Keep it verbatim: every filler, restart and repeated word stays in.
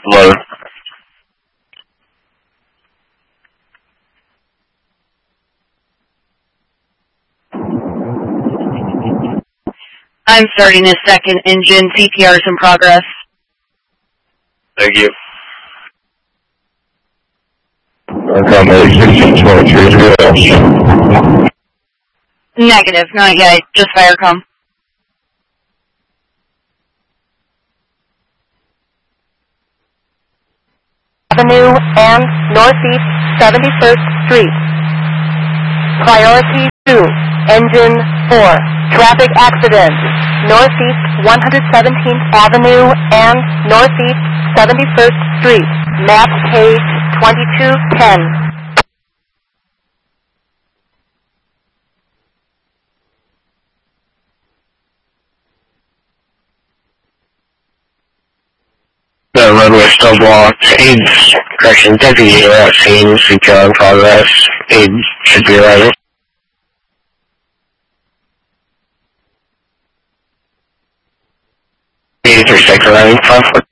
Load. I'm starting a second engine. C P R is in progress. Thank you. Negative, not yet. Just Firecom. Avenue and Northeast seventy-first Street. Priority two, engine four. Traffic accident. Northeast one hundred seventeenth Avenue and Northeast seventy-first Street. Map page twenty-two ten. The roadway still blocked. Aids, correction, deputy at scene, C P R in progress. Aid should be arriving. eighty-three six arriving, five four